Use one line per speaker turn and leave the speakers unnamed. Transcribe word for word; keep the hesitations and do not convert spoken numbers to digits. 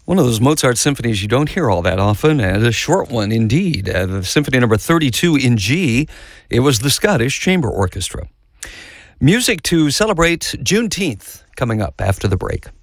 One of those Mozart symphonies you don't hear all that often, and a short one indeed. Uh, the Symphony Number thirty-two in G. It was the Scottish Chamber Orchestra. Music to celebrate Juneteenth coming up after the break.